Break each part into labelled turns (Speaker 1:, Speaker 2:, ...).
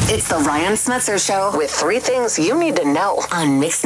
Speaker 1: It's the Ryan Smetzer Show with 3 things you need to know on Mix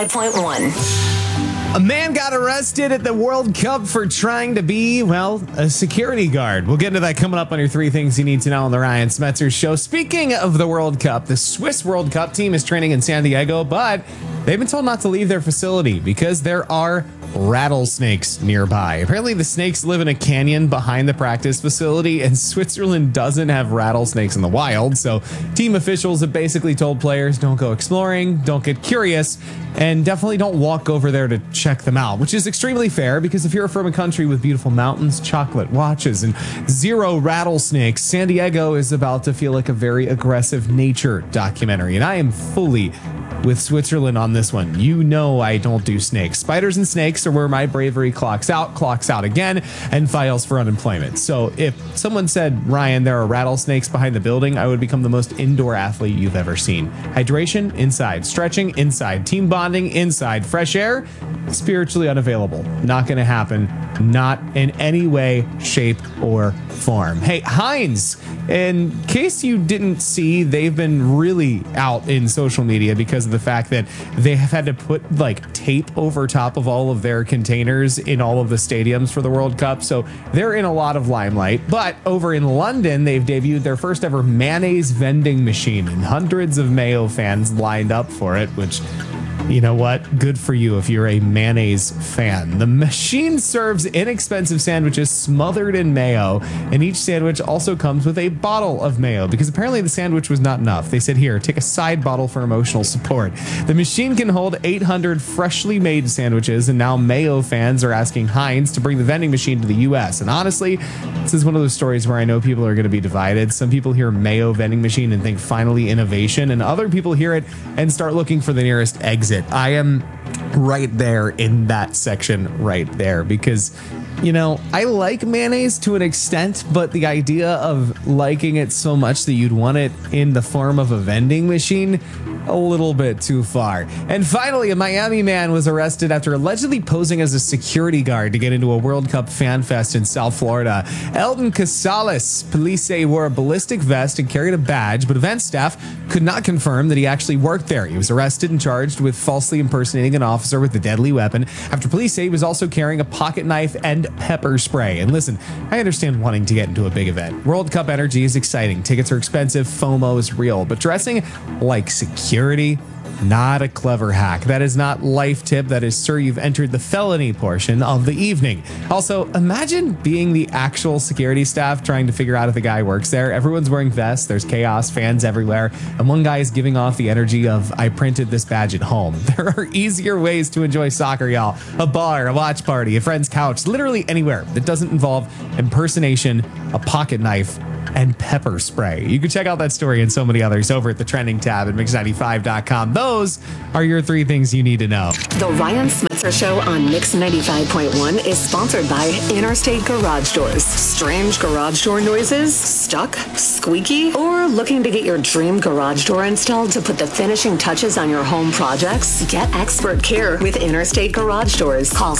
Speaker 1: 95.1.
Speaker 2: A man got arrested at the World Cup for trying to be, well, a security guard. We'll get into that coming up on your 3 things you need to know on the Ryan Smetzer Show. Speaking of the World Cup, the Swiss World Cup team is training in San Diego, but they've been told not to leave their facility because there are rattlesnakes nearby. Apparently the snakes live in a canyon behind the practice facility, and Switzerland doesn't have rattlesnakes in the wild. So team officials have basically told players, don't go exploring, don't get curious, and definitely don't walk over there to check them out, which is extremely fair because if you're from a country with beautiful mountains, chocolate watches, and 0 rattlesnakes, San Diego is about to feel like a very aggressive nature documentary. And I am fully with Switzerland on this one. You know I don't do snakes. Spiders and snakes are where my bravery clocks out again, and files for unemployment. So if someone said, Ryan, there are rattlesnakes behind the building, I would become the most indoor athlete you've ever seen. Hydration, inside. Stretching, inside. Team bonding, inside. Fresh air, spiritually unavailable. Not going to happen. Not in any way, shape, or form. Hey, Heinz, in case you didn't see, they've been really out in social media because of the fact that they have had to put like tape over top of all of their containers in all of the stadiums for the World Cup. So they're in a lot of limelight. But over in London, they've debuted their first ever mayonnaise vending machine, and hundreds of Mayo fans lined up for it, which, you know what? Good for you if you're a mayonnaise fan. The machine serves inexpensive sandwiches smothered in mayo, and each sandwich also comes with a bottle of mayo because apparently the sandwich was not enough. They said, here, take a side bottle for emotional support. The machine can hold 800 freshly made sandwiches, and now Mayo fans are asking Heinz to bring the vending machine to the U.S. And honestly, this is one of those stories where I know people are going to be divided. Some people hear Mayo vending machine and think finally innovation, and other people hear it and start looking for the nearest exit. I am right there in that section right there because, you know, I like mayonnaise to an extent, but the idea of liking it so much that you'd want it in the form of a vending machine, a little bit too far. And finally, a Miami man was arrested after allegedly posing as a security guard to get into a World Cup fan fest in South Florida. Elton Casales, police say, wore a ballistic vest and carried a badge, but event staff could not confirm that he actually worked there. He was arrested and charged with falsely impersonating an officer with a deadly weapon after police say he was also carrying a pocket knife and pepper spray. And listen, I understand wanting to get into a big event. World Cup energy is exciting. Tickets are expensive. FOMO is real. But dressing like security, not a clever hack. That is not life tip. That is, sir, you've entered the felony portion of the evening. Also, imagine being the actual security staff trying to figure out if the guy works there. Everyone's wearing vests. There's chaos, fans everywhere. And one guy is giving off the energy of, I printed this badge at home. There are easier ways to enjoy soccer, y'all. A bar, a watch party, a friend's couch, literally anywhere that doesn't involve impersonation, a pocket knife, and pepper spray. You can check out that story and so many others over at the trending tab at mix95.com. Those are your 3 things you need to know.
Speaker 1: The Ryan Smetzer Show on Mix 95.1 is sponsored by Interstate Garage Doors. Strange garage door noises? Stuck? Squeaky? Or looking to get your dream garage door installed to put the finishing touches on your home projects? Get expert care with Interstate Garage Doors. Call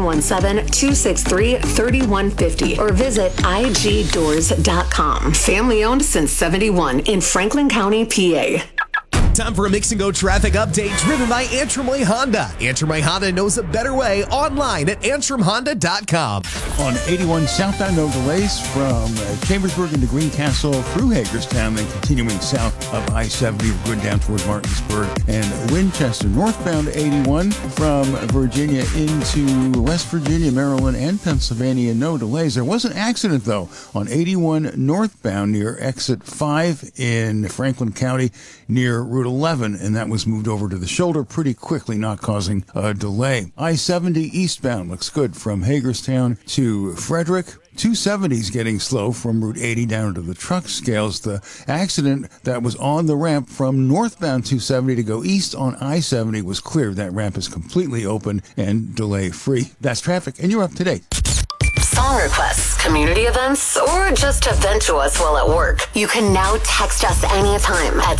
Speaker 1: 717-263-3150 or visit igdoors.com. Family owned since 71 in Franklin County, PA.
Speaker 2: Time for a Mix and Go traffic update driven by Antrim Way Honda. Antrim Way Honda knows a better way online at antrimhonda.com.
Speaker 3: On 81 southbound, no delays from Chambersburg into Greencastle through Hagerstown, then continuing south of I-70, good down towards Martinsburg and Winchester. Northbound 81 from Virginia into West Virginia, Maryland, and Pennsylvania, no delays. There was an accident, though, on 81 northbound near exit 5 in Franklin County near Route 11, and that was moved over to the shoulder pretty quickly, not causing a delay. I-70 eastbound looks good from Hagerstown to Frederick. 270 is getting slow from Route 80 down to the truck scales. The accident that was on the ramp from northbound 270 to go east on I-70 was cleared. That ramp is completely open and delay-free. That's traffic, and you're up to date.
Speaker 1: Song song requests, community events, or just to vent to us while at work, you can now text us anytime at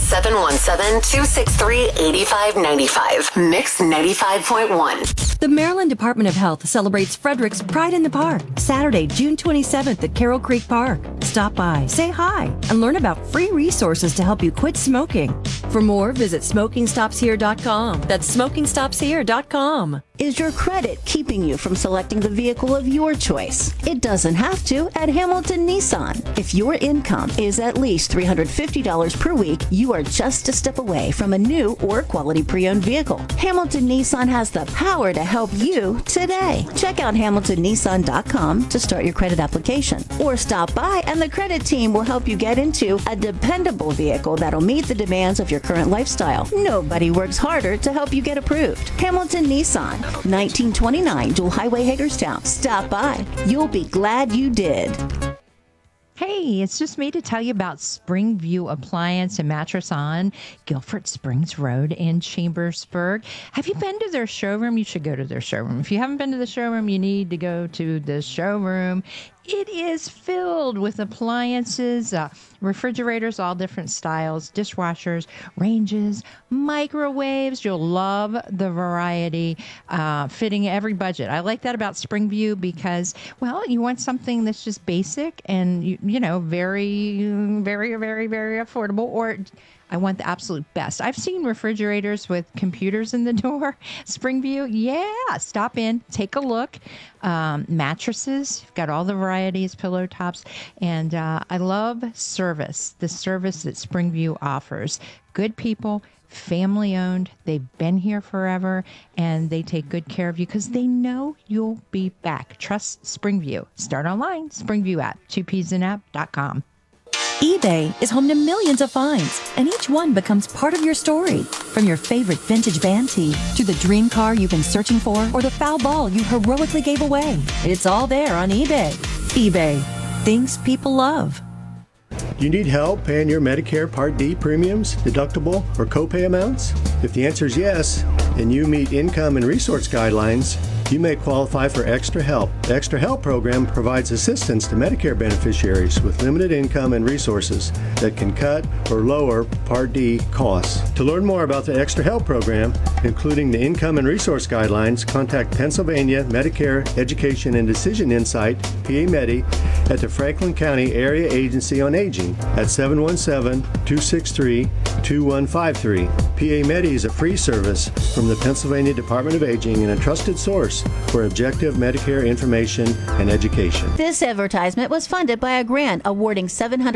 Speaker 1: 717-263-8595. Mix 95.1.
Speaker 4: The Maryland Department of Health celebrates Frederick's Pride in the Park, Saturday, June 27th at Carroll Creek Park. Stop by, say hi, and learn about free resources to help you quit smoking. For more, visit SmokingStopsHere.com. That's SmokingStopsHere.com.
Speaker 5: Is your credit keeping you from selecting the vehicle of your choice? It doesn't have to at Hamilton Nissan. If your income is at least $350 per week, you are just a step away from a new or quality pre-owned vehicle. Hamilton Nissan has the power to help you today. Check out HamiltonNissan.com to start your credit application, or stop by and the credit team will help you get into a dependable vehicle that'll meet the demands of your current lifestyle. Nobody works harder to help you get approved. Hamilton Nissan, 1929 Dual Highway, Hagerstown. Stop by. You'll be glad you did.
Speaker 6: Hey, it's just me to tell you about Springview Appliance and Mattress on Guilford Springs Road in Chambersburg. Have you been to their showroom? You should go to their showroom. If you haven't been to the showroom, you need to go to the showroom. It is filled with appliances, refrigerators, all different styles, dishwashers, ranges, microwaves. You'll love the variety, fitting every budget. I like that about Springview because, well, you want something that's just basic and, you know, very, very, very, very affordable, or I want the absolute best. I've seen refrigerators with computers in the door. Springview, yeah, stop in, take a look. Mattresses, you've got all the varieties, pillow tops, and I love service, the service that Springview offers. Good people, family owned, they've been here forever, and they take good care of you because they know you'll be back. Trust Springview. Start online, Springview app, 2psapp.com.
Speaker 4: eBay is home to millions of finds, and each one becomes part of your story. From your favorite vintage band tee to the dream car you've been searching for or the foul ball you heroically gave away. It's all there on eBay. eBay. Things people love.
Speaker 7: Do you need help paying your Medicare Part D premiums, deductible, or copay amounts? If the answer is yes, and you meet income and resource guidelines, you may qualify for Extra Help. The Extra Help program provides assistance to Medicare beneficiaries with limited income and resources that can cut or lower Part D costs. To learn more about the Extra Help program, including the income and resource guidelines, contact Pennsylvania Medicare Education and Decision Insight, PA Medi, at the Franklin County Area Agency on Aging at 717-263-2153. PA Medi is a free service from the Pennsylvania Department of Aging and a trusted source for objective Medicare information and education.
Speaker 5: This advertisement was funded by a grant awarding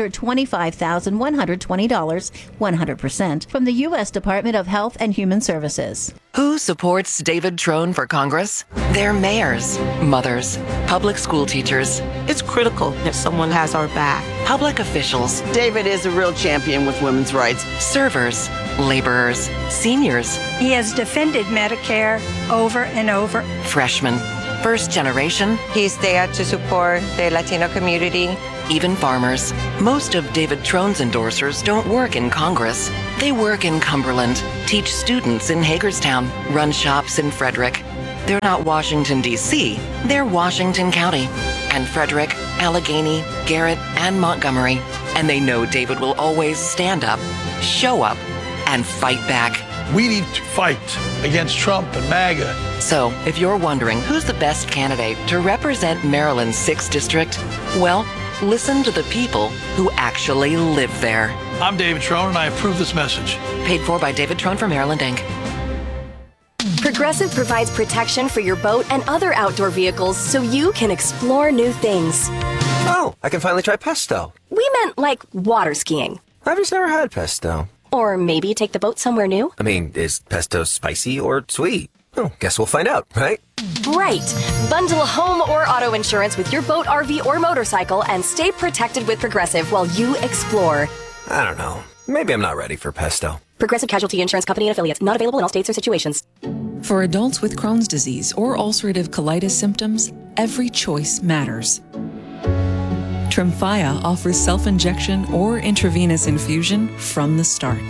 Speaker 5: $725,120, 100%, from the U.S. Department of Health and Human Services.
Speaker 8: Who supports David Trone for Congress? They're mayors, mothers, public school teachers.
Speaker 9: It's critical that someone has our back.
Speaker 8: Public officials.
Speaker 9: David is a real champion with women's rights.
Speaker 8: Servers, laborers, seniors.
Speaker 10: He has defended Medicare over and over.
Speaker 8: Freshmen, first generation.
Speaker 11: He's there to support the Latino community.
Speaker 8: Even farmers. Most of David Trone's endorsers don't work in Congress. They work in Cumberland, teach students in Hagerstown, run shops in Frederick. They're not Washington, D.C., they're Washington County. And Frederick, Allegheny, Garrett, and Montgomery. And they know David will always stand up, show up, and fight back.
Speaker 12: We need to fight against Trump and MAGA.
Speaker 8: So, if you're wondering who's the best candidate to represent Maryland's 6th District, well, listen to the people who actually live there.
Speaker 12: I'm David Trone, and I approve this message.
Speaker 8: Paid for by David Trone for Maryland, Inc.
Speaker 13: Progressive provides protection for your boat and other outdoor vehicles so you can explore new things.
Speaker 14: Oh, I can finally try pesto.
Speaker 13: We meant like water skiing.
Speaker 14: I've just never had pesto.
Speaker 13: Or maybe take the boat somewhere new.
Speaker 14: I mean, is pesto spicy or sweet? Oh, guess we'll find out, right?
Speaker 13: Right. Bundle home or auto insurance with your boat, RV, or motorcycle and stay protected with Progressive while you explore.
Speaker 14: I don't know. Maybe I'm not ready for pesto.
Speaker 13: Progressive Casualty Insurance Company and Affiliates. Not available in all states or situations.
Speaker 15: For adults with Crohn's disease or ulcerative colitis symptoms, every choice matters. Tremfya offers self-injection or intravenous infusion from the start.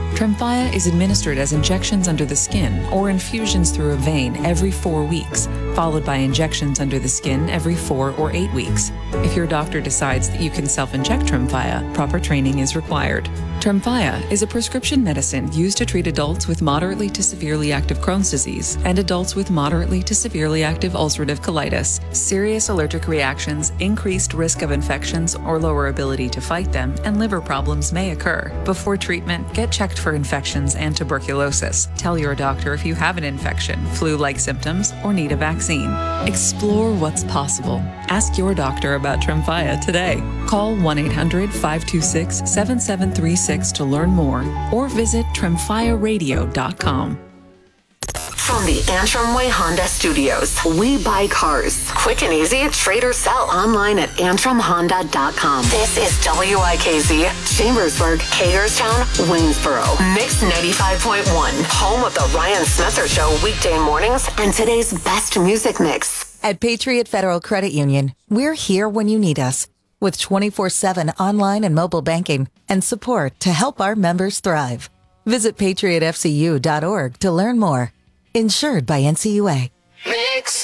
Speaker 15: Tremfya is administered as injections under the skin or infusions through a vein every 4 weeks followed by injections under the skin every 4 or 8 weeks. If your doctor decides that you can self-inject Tremfya, proper training is required. Tremfya is a prescription medicine used to treat adults with moderately to severely active Crohn's disease and adults with moderately to severely active ulcerative colitis. Serious allergic reactions, increased risk of infections or lower ability to fight them, and liver problems may occur. Before treatment, get checked for infections and tuberculosis. Tell your doctor if you have an infection, flu-like symptoms, or need a vaccine. Explore what's possible. Ask your doctor about Tremfya today. Call 1-800-526-7736 to learn more or visit tremfyaradio.com.
Speaker 1: From the Antrim Way Honda Studios, we buy cars. Quick and easy, trade or sell online at antrimhonda.com. This is WIKZ, Chambersburg, Hagerstown, Waynesboro. Mix 95.1, home of the Ryan Smetzer Show weekday mornings and today's best music mix.
Speaker 16: At Patriot Federal Credit Union, we're here when you need us with 24/7 online and mobile banking and support to help our members thrive. Visit patriotfcu.org to learn more. Insured by NCUA.